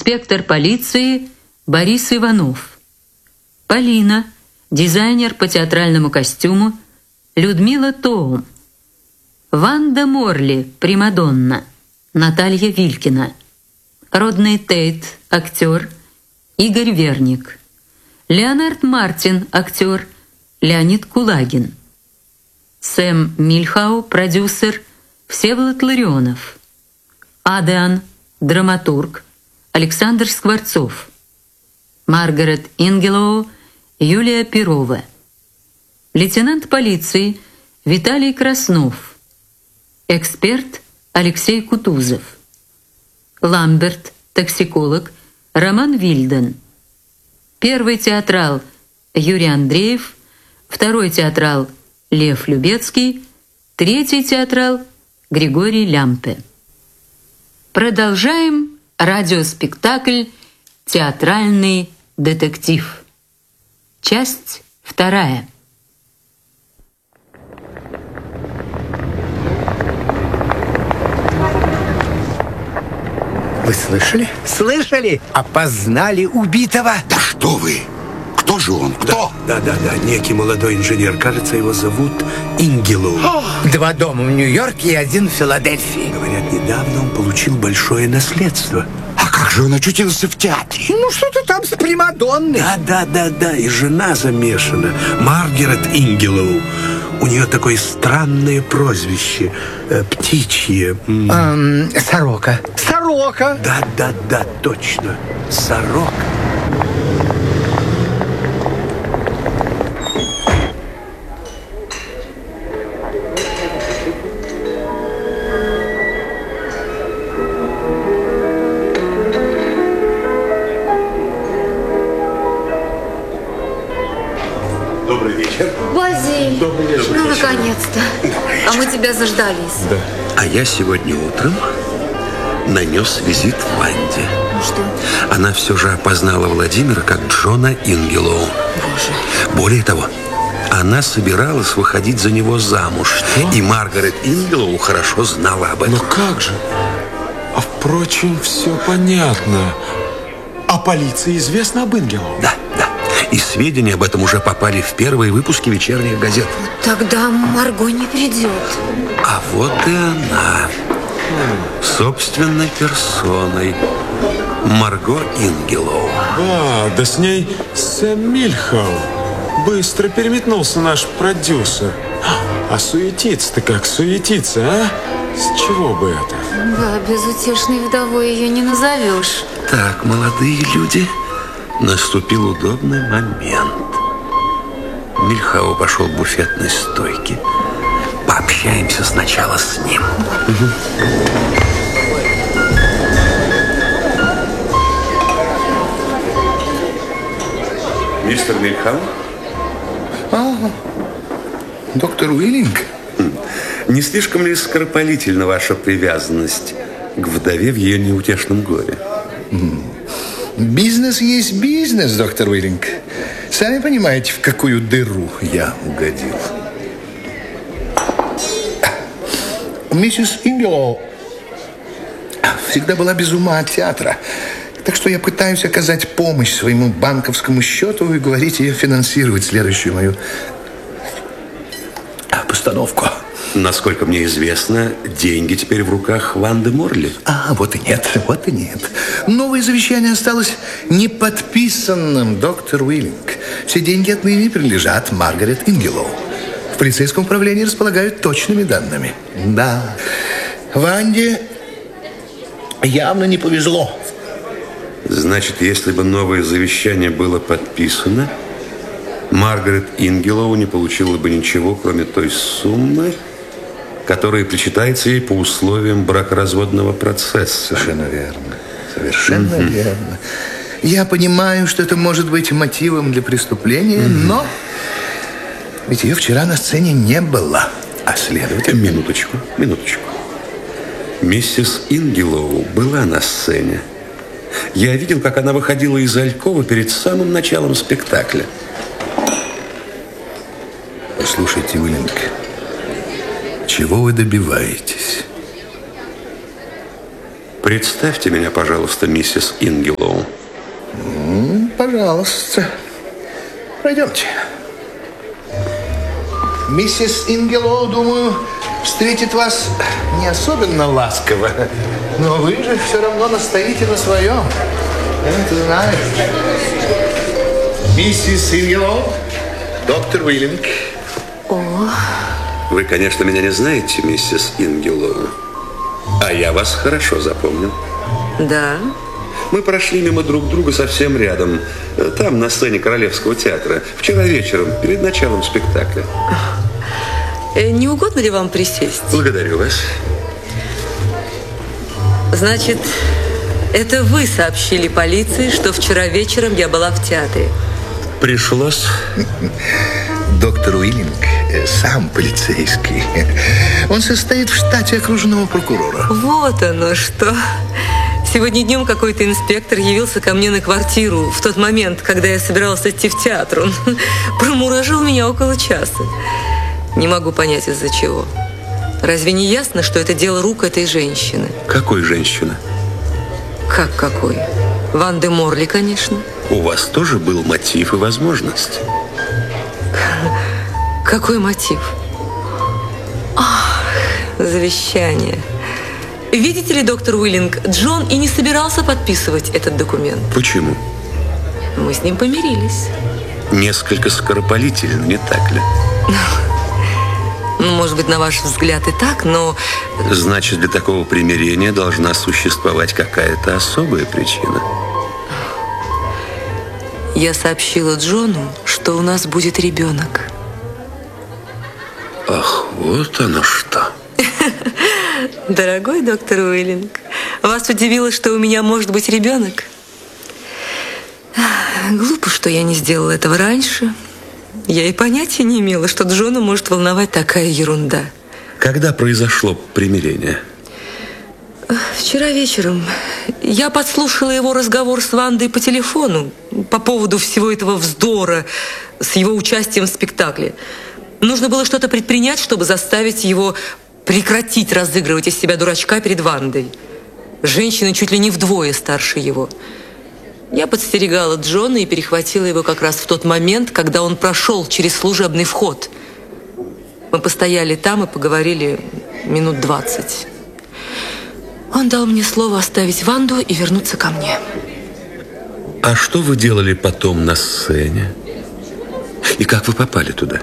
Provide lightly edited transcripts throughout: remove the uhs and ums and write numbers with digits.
инспектор полиции Борис Иванов. Полина, дизайнер по театральному костюму Людмила Тоум. Ванда Морли, примадонна Наталья Вилькина. Родный Тейт, актер Игорь Верник. Леонард Мартин, актер Леонид Кулагин. Сэм Мильхау, продюсер Всеволод Ларионов. Адриан, драматург Александр Скворцов. Маргарет Ингелоу, Юлия Перова. Лейтенант полиции Виталий Краснов. Эксперт Алексей Кутузов. Ламберт, токсиколог Роман Вильден. Первый театрал Юрий Андреев. Второй театрал Лев Любецкий. Третий театрал Григорий Лямпе. Продолжаем радиоспектакль «Театральный детектив». Часть 2. Вы слышали? Слышали? Опознали убитого. Да что вы? Кто же он? Кто? Да, некий молодой инженер. Кажется, его зовут Ингелоу. 2 дома в Нью-Йорке и 1 в Филадельфии. Говорят, недавно он получил большое наследство. А как же он очутился в театре? Ну, что-то там с примадонной. Да, и жена замешана. Маргарет Ингелоу. У нее такое странное прозвище. Птичье. Сорока. Сорока. Да, точно. Сорока. Добрый вечер. Базиль, ну наконец-то. А мы тебя заждались. Да. А я сегодня утром нанес визит Ванде. Ну что? Она все же опознала Владимира как Джона Ингелоу. Боже. Более того, она собиралась выходить за него замуж. Что? И Маргарет Ингелоу хорошо знала об этом. Но как же? А впрочем, все понятно. А полиции известно об Ингелоу? Да. И сведения об этом уже попали в первые выпуски вечерних газет. Тогда Марго не придет. А вот и она. Собственной персоной. Марго Ингелоу. Да с ней Сэм Мильхау. Быстро переметнулся наш продюсер. А суетиться-то как суетиться, а? С чего бы это? Да, безутешной вдовой ее не назовешь. Так, молодые люди, наступил удобный момент. Мильхау пошел к буфетной стойке. Пообщаемся сначала с ним. Мистер Мильхау? Доктор Уиллинг? Не слишком ли скоропалительна ваша привязанность к вдове в ее неутешном горе? Бизнес есть бизнес, доктор Уиллинг. Сами понимаете, в какую дыру я угодил. Миссис Ингелоу всегда была без ума от театра. Так что я пытаюсь оказать помощь своему банковскому счету и говорить ее финансировать следующую мою постановку. Насколько мне известно, деньги теперь в руках Ванды Морли. Вот и нет. Новое завещание осталось неподписанным, доктор Уиллинг. Все деньги отныне принадлежат Маргарет Ингелоу. В полицейском управлении располагают точными данными. Да, Ванде явно не повезло. Значит, если бы новое завещание было подписано, Маргарет Ингелоу не получила бы ничего, кроме той суммы, которая причитается ей по условиям бракоразводного процесса. Совершенно верно. Я понимаю, что это может быть мотивом для преступления, но ведь ее вчера на сцене не было. А следовательно... Минуточку. Миссис Ингелоу была на сцене. Я видел, как она выходила из алькова перед самым началом спектакля. Послушайте, Уиллинг, чего вы добиваетесь? Представьте меня, пожалуйста, миссис Ингелоу. Пожалуйста. Пройдемте. Миссис Ингелоу, думаю, встретит вас не особенно ласково. Но вы же все равно настоите на своем. Я это знаю. Миссис Ингелоу, доктор Уиллинг. О, Вы, конечно, меня не знаете, миссис Ингелоу. А я вас хорошо запомнил. да. Мы прошли мимо друг друга совсем рядом. Там, на сцене Королевского театра. Вчера вечером, перед началом спектакля. Не угодно ли вам присесть? Благодарю вас. Значит, это вы сообщили полиции, что вчера вечером я была в театре? Пришлось. Доктор Уиллинг сам полицейский. Он состоит в штате окружного прокурора. Вот оно что. Сегодня днем какой-то инспектор явился ко мне на квартиру в тот момент, когда я собиралась идти в театр. Он промуражил меня около часа. Не могу понять, из-за чего. Разве не ясно, что это дело рук этой женщины? Какой женщины? Как какой? Ванды Морли, конечно. У вас тоже был мотив и возможность. Какой мотив? Ах, завещание. Видите ли, доктор Уиллинг, Джон и не собирался подписывать этот документ. Почему? Мы с ним помирились. Несколько скоропалительно, не так ли? Ну, может быть, на ваш взгляд и так, но... Значит, для такого примирения должна существовать какая-то особая причина. Я сообщила Джону, что у нас будет ребенок. Ах, вот оно что. Дорогой доктор Уиллинг, вас удивило, что у меня может быть ребенок? Глупо, что я не сделала этого раньше. Я и понятия не имела, что Джона может волновать такая ерунда. Когда произошло примирение? Вчера вечером я подслушала его разговор с Вандой по телефону по поводу всего этого вздора с его участием в спектакле. Нужно было что-то предпринять, чтобы заставить его прекратить разыгрывать из себя дурачка перед Вандой. Женщина чуть ли не вдвое старше его. Я подстерегала Джона и перехватила его как раз в тот момент, когда он прошел через служебный вход. Мы постояли там и поговорили минут 20. Он дал мне слово оставить Ванду и вернуться ко мне. А что вы делали потом на сцене? И как вы попали туда?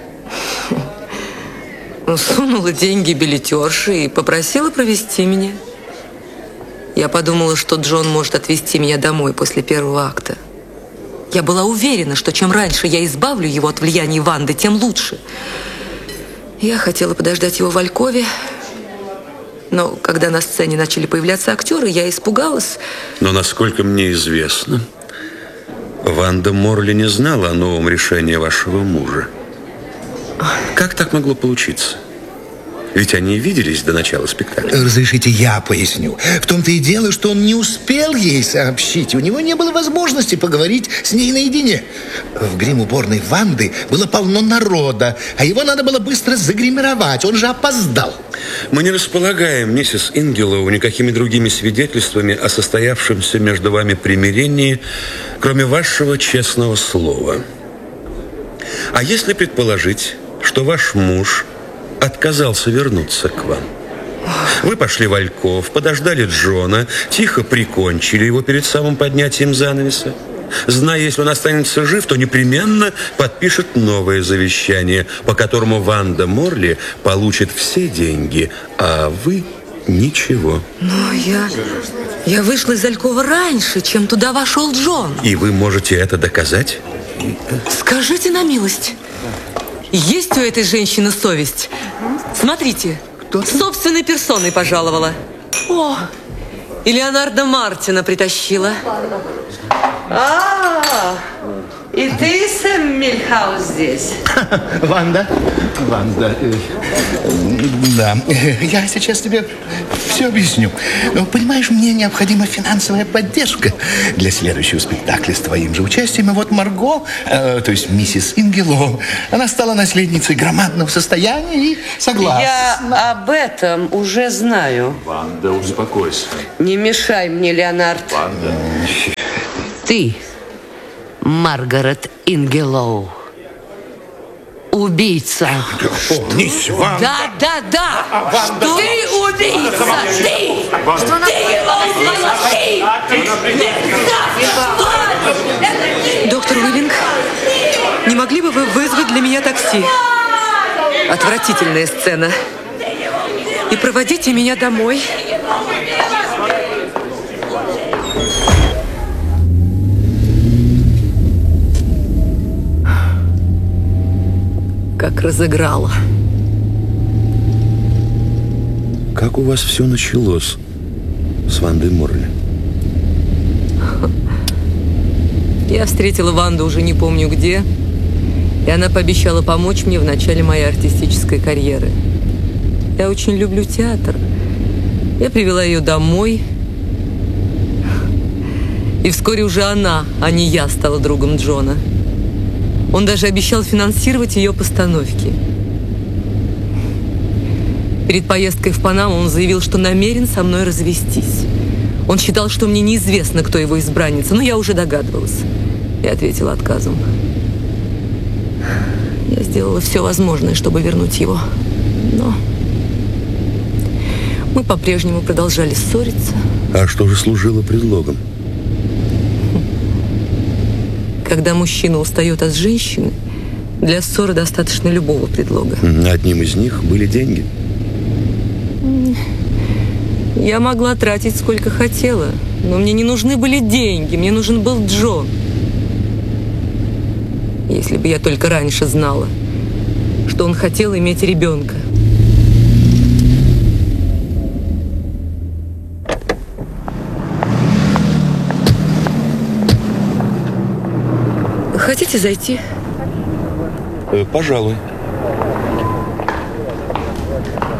Сунула деньги билетерши и попросила провести меня. Я подумала, что Джон может отвезти меня домой после первого акта. Я была уверена, что чем раньше я избавлю его от влияния Ванды, тем лучше. Я хотела подождать его в Алькове, но когда на сцене начали появляться актеры, я испугалась. Но, насколько мне известно, Ванда Морли не знала о новом решении вашего мужа. Как так могло получиться? Ведь они виделись до начала спектакля. Разрешите, я поясню. В том-то и дело, что он не успел ей сообщить. У него не было возможности поговорить с ней наедине. В грим-уборной Ванды было полно народа, а его надо было быстро загримировать. Он же опоздал. Мы не располагаем, миссис Ингелоу, никакими другими свидетельствами о состоявшемся между вами примирении, кроме вашего честного слова. А если предположить, что ваш муж отказался вернуться к вам? Вы пошли в Альков, подождали Джона, тихо прикончили его перед самым поднятием занавеса. Зная, если он останется жив, то непременно подпишет новое завещание, по которому Ванда Морли получит все деньги, а вы ничего. Но я вышла из Алькова раньше, чем туда вошел Джон. И вы можете это доказать? Скажите на милость, есть у этой женщины совесть? Смотрите, собственной персоной пожаловала. О, и Леонардо Мартина притащила. И ты, Сэм Мильхаус, здесь? Ванда, да, я сейчас тебе все объясню. Но, понимаешь, мне необходима финансовая поддержка для следующего спектакля с твоим же участием. И вот Марго, то есть миссис Ингелоу, она стала наследницей громадного состояния и согласна. Я об этом уже знаю. Ванда, успокойся. Не мешай мне, Леонард. Ванда. Ты, Маргарет Ингелоу, убийца. Помнись, Ванда. Да. Что? Ты убийца. Ты его убил. Доктор Уиллинг, не могли бы вы вызвать для меня такси? Отвратительная сцена. И проводите меня домой. Как разыграла. Как у вас все началось с Вандой Морли? Я встретила Ванду уже не помню где, и она пообещала помочь мне в начале моей артистической карьеры. Я очень люблю театр. Я привела ее домой, и вскоре уже она, а не я, стала другом Джона. Он даже обещал финансировать ее постановки. Перед поездкой в Панаму он заявил, что намерен со мной развестись. Он считал, что мне неизвестно, кто его избранница, но я уже догадывалась. Я ответила отказом. Я сделала все возможное, чтобы вернуть его. Но мы по-прежнему продолжали ссориться. А что же служило предлогом? Когда мужчина устает от женщины, для ссоры достаточно любого предлога. Одним из них были деньги. Я могла тратить сколько хотела, но мне не нужны были деньги, мне нужен был Джон. Если бы я только раньше знала, что он хотел иметь ребенка. Хотите зайти? Пожалуй.